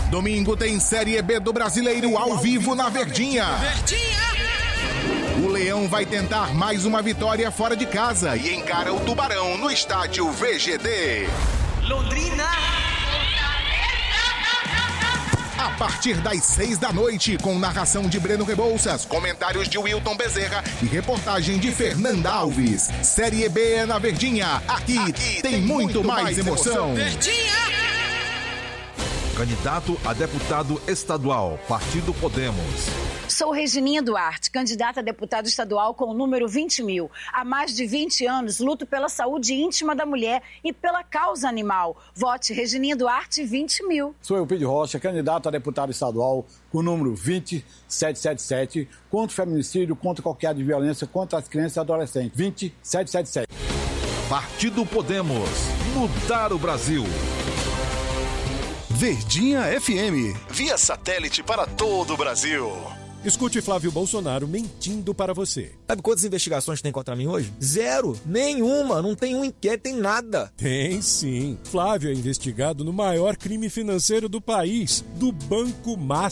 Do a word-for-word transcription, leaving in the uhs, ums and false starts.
Domingo tem Série B do Brasileiro ao vivo na Verdinha. O Leão vai tentar mais uma vitória fora de casa e encara o Tubarão no estádio V G D. Londrina. A partir das seis da noite, com narração de Breno Rebouças, comentários de Wilton Bezerra e reportagem de Fernanda Alves. Série B é na Verdinha. Aqui, Aqui tem, tem muito, muito mais, mais emoção. Verdinha! Candidato a deputado estadual, Partido Podemos. Sou Regininha Duarte, candidata a deputado estadual com o número vinte mil. Há mais de vinte anos, luto pela saúde íntima da mulher e pela causa animal. Vote Regininha Duarte, vinte mil. Sou Eupídio Rocha, candidato a deputado estadual com o número vinte sete sete sete, contra o feminicídio, contra qualquer ato de violência contra as crianças e adolescentes. vinte sete sete sete. Partido Podemos. Mudar o Brasil. Verdinha F M, via satélite para todo o Brasil. Escute Flávio Bolsonaro mentindo para você. Sabe quantas investigações tem contra mim hoje? Zero. Nenhuma. Não tem um inquérito, tem nada. Tem sim. Flávio é investigado no maior crime financeiro do país, do Banco Master.